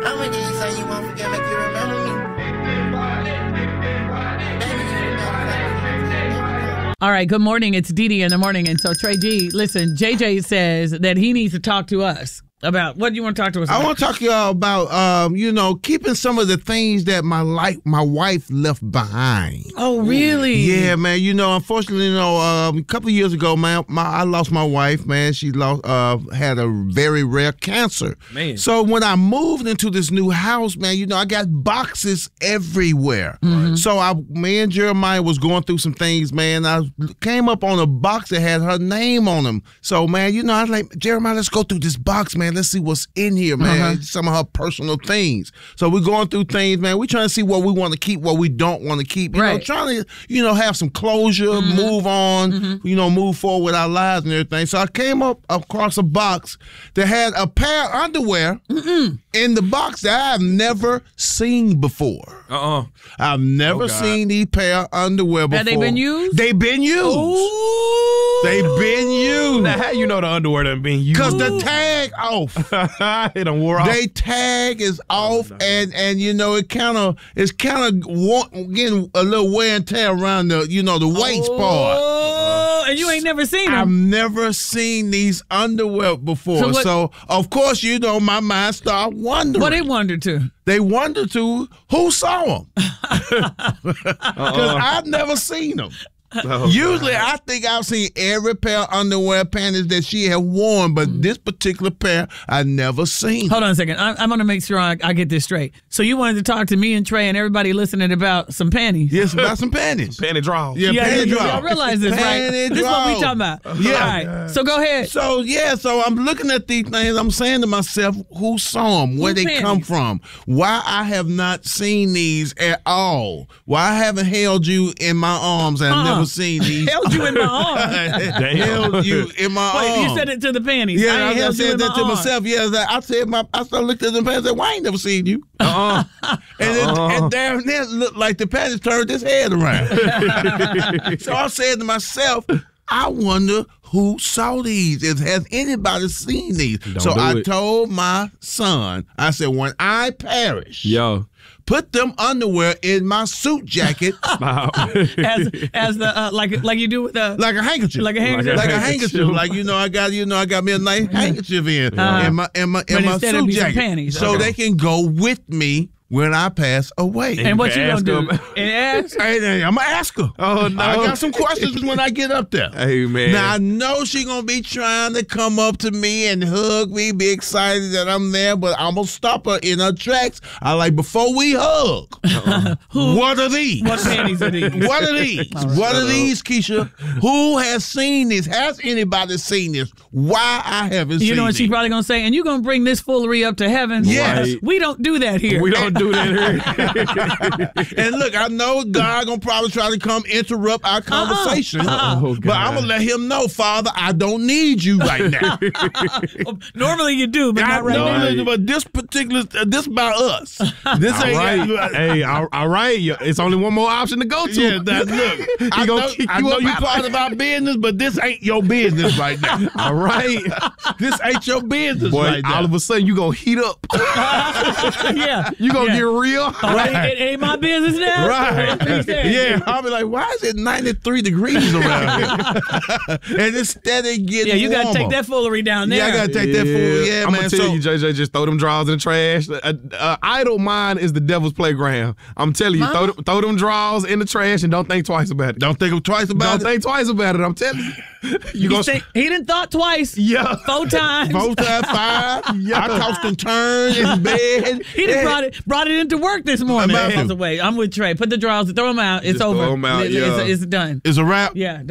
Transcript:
I'ma give you something you won't forget, make you remember me. All right, good morning. It's Dee Dee in the morning. And so, Trey G, listen, JJ says that he needs to talk to us about, what do you want to talk to us about? I want to talk to y'all about, keeping some of the things that my wife left behind. Oh, really? Yeah, man. Unfortunately, a couple of years ago, man, I lost my wife, man. She had a very rare cancer. Man. So when I moved into this new house, man, I got boxes everywhere. Mm-hmm. So me and Jeremiah was going through some things, man. I came up on a box that had her name on them. So, man, I was like, Jeremiah, let's go through this box, man. Let's see what's in here, man. Some of her personal things. So we're going through things, man. We're trying to see what we want to keep, what we don't want to keep. Trying to, have some closure, move on, move forward with our lives and everything. So I came up across a box that had a pair of underwear in the box that I've never seen before. I've never seen these pair of underwear before. Have they been used? They've been used. Ooh. They've been used. Now, how you know the underwear done been used? Because the tag off. It done wore off. They tag is off, and it's kind of getting a little wear and tear around the waist part. Oh, and you ain't never seen them. I've never seen these underwear before, so of course my mind started wondering. What they wondered to? They wondered to who saw them, because I've never seen them. Usually, I think I've seen every pair of underwear panties that she had worn, but this particular pair I never seen. Hold on a second. I'm going to make sure I get this straight. So you wanted to talk to me and Trey and everybody listening about some panties? Yes, about some panties. Panty drawers. Yeah, panty drawers. Y'all realize this, right? This is what we talking about. Yeah. All right. So go ahead. So I'm looking at these things. I'm saying to myself, who saw them? Where they come from? Why I have not seen these at all? Why I haven't held you in my arms and I've never seen these. Held you in my arms. Held you in my arms. Wait, you said it to the panties. Yeah, I said that to arms. myself. Yeah, I started looking at the panties and said, "Why I ain't never seen you?" And down there looked like the panties turned his head around. So I said to myself, I wonder who saw these. Has anybody seen these? I told my son, I said, when I perish, put them underwear in my suit jacket. as the like you do with the like a handkerchief. Like a handkerchief. Like a handkerchief. Like I got me a nice handkerchief in my suit jacket. Panties. So they can go with me when I pass away. And what you gonna do? Ask? Hey, I'm gonna ask her. Oh no! I got some questions when I get up there. Hey man! Now I know she gonna be trying to come up to me and hug me, be excited that I'm there, but I'm gonna stop her in her tracks. I like before we hug. What are these? What panties are these? What are these? What are these, Keisha? Who has seen this? Has anybody seen this? Why I haven't seen it? You know what she's probably gonna say? And you gonna bring this foolery up to heaven? Yes. Right. We don't do that here. We don't do that here. And look, I know God gonna probably try to come interrupt our conversation, but I'm gonna let him know, Father, I don't need you right now. Normally you do, but not right now. But this particular, this about us. This All ain't. right. Hey, all right. It's only one more option to go to. Yeah, look. I know you part of our business, but this ain't your business right now. All right. This ain't your business right now. All of a sudden you gonna heat up. Yeah. You gonna get real. Right. It ain't my business now. Right. Yeah. I'll be like, why is it 93 degrees around here? And instead of getting you gotta warmer. take that foolery down there. Yeah, I gotta take that foolery. Yeah, I'm man. gonna tell you, JJ, just throw them drawers in the trash. Idle mind is the devil's playground. I'm telling you, throw them drawers in the trash and don't think twice about it. Don't think twice about it. Don't think twice about it. I'm telling you. He done thought twice. Yeah. 4 times. 4 times 5. Yeah. I tossed and turned in bed. He done brought it into work this morning. I'm with Trey. Put the drawers, throw them out. It's over. Throw them out, It's done. It's a wrap. Yeah.